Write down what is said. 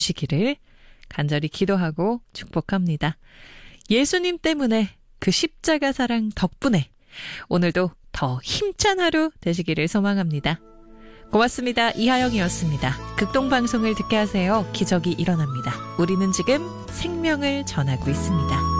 주시기를 간절히 기도하고 축복합니다. 예수님 때문에 그 십자가 사랑 덕분에 오늘도 더 힘찬 하루 되시기를 소망합니다. 고맙습니다. 이하영이었습니다. 극동방송을 듣게 하세요. 기적이 일어납니다. 우리는 지금 생명을 전하고 있습니다.